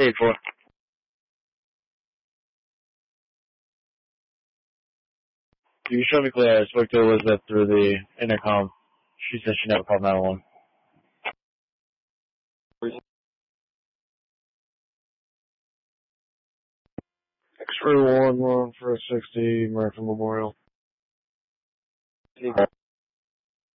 8-4. You showed me clear. I spoke to Elizabeth through the intercom. She said she never called 911. X-ray 1 for 60 American Memorial.